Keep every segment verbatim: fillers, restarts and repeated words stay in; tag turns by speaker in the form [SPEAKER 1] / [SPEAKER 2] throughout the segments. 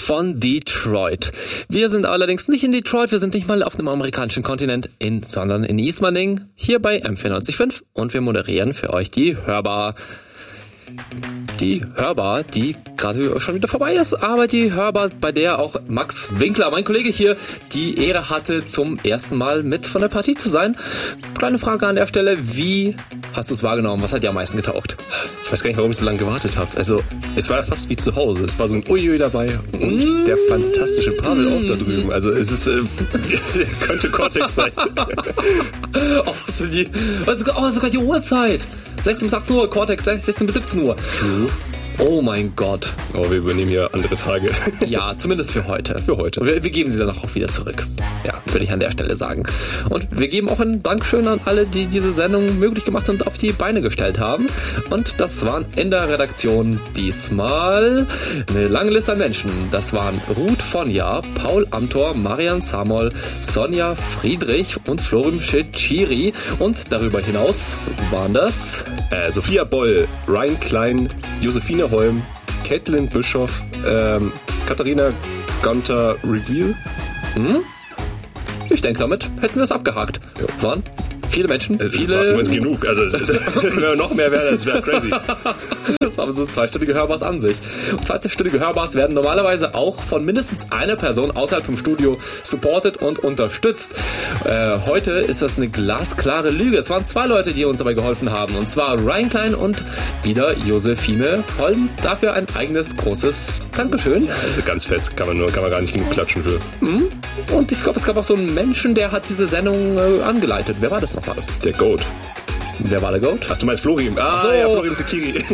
[SPEAKER 1] von Detroit. Wir sind allerdings nicht in Detroit, wir sind nicht mal auf dem amerikanischen Kontinent, in, sondern in Ismaning, hier bei M vierundneunzig Komma fünf und wir moderieren für euch die Hörbar. Die Hörbar, die gerade schon wieder vorbei ist, aber die Hörbar, bei der auch Max Winkler, mein Kollege hier, die Ehre hatte, zum ersten Mal mit von der Partie zu sein. Kleine Frage an der Stelle, wie hast du es wahrgenommen? Was hat dir am meisten getaugt?
[SPEAKER 2] Ich weiß gar nicht, warum ich so lange gewartet habe. Also, es war fast wie zu Hause. Es war so ein Uiui dabei und mm. der fantastische Pavel auch da drüben. Also, es ist, äh, könnte Cortex sein.
[SPEAKER 1] oh, so die, oh, sogar die Uhrzeit. sechzehn bis achtzehn Uhr, Cortex, sechzehn bis siebzehn Uhr.
[SPEAKER 2] True.
[SPEAKER 1] Oh mein Gott.
[SPEAKER 2] Oh, wir übernehmen hier andere Tage.
[SPEAKER 1] Ja, zumindest für heute.
[SPEAKER 2] Für heute.
[SPEAKER 1] Wir, wir geben sie dann auch wieder zurück. Ja, würde ich an der Stelle sagen. Und wir geben auch ein Dankeschön an alle, die diese Sendung möglich gemacht und auf die Beine gestellt haben. Und das waren in der Redaktion diesmal eine lange Liste an Menschen. Das waren Ruth Fonja, Paul Amthor, Marian Samol, Sonja Friedrich und Florim Schitschiri. Und darüber hinaus waren das
[SPEAKER 2] äh, Sophia Boll, Ryan Klein, Josephine Holm, Caitlin Bischoff, ähm, Katharina Gonter-Reveal.
[SPEAKER 1] Hm? Ich denke, damit hätten wir es abgehakt. Ja. Waren viele Menschen,
[SPEAKER 2] äh,
[SPEAKER 1] viele...
[SPEAKER 2] Ist genug, also wenn noch mehr wäre, das wäre crazy.
[SPEAKER 1] Das haben so zweistündige Hörbars an sich. Und zweistündige Hörbars werden normalerweise auch von mindestens einer Person außerhalb vom Studio supported und unterstützt. Äh, heute ist das eine glasklare Lüge. Es waren zwei Leute, die uns dabei geholfen haben. Und zwar Ryan Klein und wieder Josephine Holm. Dafür ein eigenes großes Dankeschön.
[SPEAKER 2] Ja, also ganz fett. Kann man, nur, kann man gar nicht genug klatschen für.
[SPEAKER 1] Mhm. Und ich glaube, es gab auch so einen Menschen, der hat diese Sendung äh, angeleitet. Wer war das nochmal?
[SPEAKER 2] Der Goat.
[SPEAKER 1] Wer war der Goat?
[SPEAKER 2] Ach, du meinst Florim. Ah,
[SPEAKER 1] so.
[SPEAKER 2] Ja, Florim Sekiri.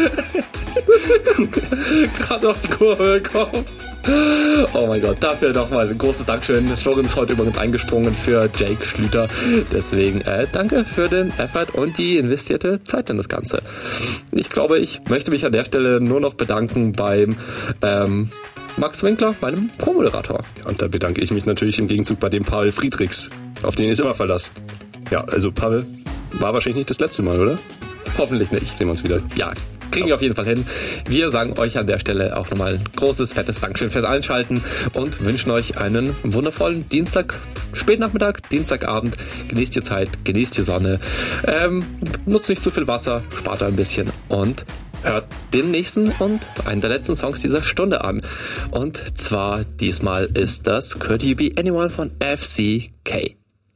[SPEAKER 1] Gerade auf die Kurve gekommen. Oh mein Gott, dafür nochmal ein großes Dankeschön. Florim ist heute übrigens eingesprungen für Jake Schlüter. Deswegen äh, danke für den Effort und die investierte Zeit in das Ganze. Ich glaube, ich möchte mich an der Stelle nur noch bedanken beim ähm, Max Winkler, meinem Co-Moderator.
[SPEAKER 2] Ja, und da bedanke ich mich natürlich im Gegenzug bei dem Pavel Friedrichs, auf den ich immer Verlass. Ja, also Pavel, war wahrscheinlich nicht das letzte Mal, oder?
[SPEAKER 1] Hoffentlich nicht.
[SPEAKER 2] Sehen wir uns wieder.
[SPEAKER 1] Ja, kriegen wir auf jeden Fall hin. Wir sagen euch an der Stelle auch nochmal ein großes, fettes Dankeschön fürs Einschalten und wünschen euch einen wundervollen Dienstag, Spätnachmittag, Dienstagabend. Genießt die Zeit, genießt die Sonne. Ähm, nutzt nicht zu viel Wasser, spart ein bisschen und hört den nächsten und einen der letzten Songs dieser Stunde an. Und zwar diesmal ist das Could You Be Anyone von F C K.